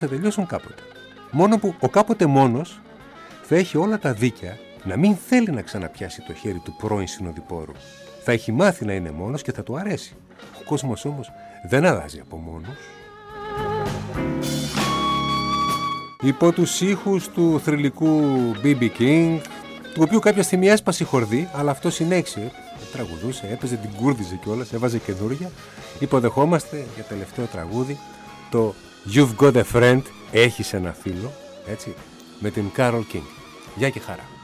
θα τελειώσουν κάποτε. Μόνο που ο κάποτε μόνος θα έχει όλα τα δίκαια να μην θέλει να ξαναπιάσει το χέρι του πρώην συνοδοιπόρου. Θα έχει μάθει να είναι μόνος και θα του αρέσει. Ο κόσμος όμως δεν αλλάζει από μόνος. Υπό τους ήχους του θρυλικού B.B. King, του οποίου κάποια στιγμή έσπασε η χορδή, αλλά αυτό συνέχισε, τραγουδούσε, έπαιζε, την κούρδιζε κιόλας, έβαζε καινούρια, υποδεχόμαστε για τελευταίο τραγούδι το You've Got a Friend, έχεις ένα φίλο, έτσι, με την Carole King. Γεια και χαρά.